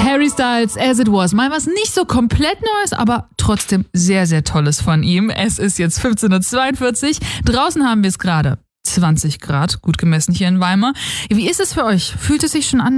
Harry Styles, As It Was. Mal was nicht so komplett Neues, aber trotzdem sehr, sehr Tolles von ihm. Es ist jetzt 15:42 Uhr. Draußen haben wir es gerade 20 Grad, gut gemessen hier in Weimar. Wie ist es für euch? Fühlt es sich schon an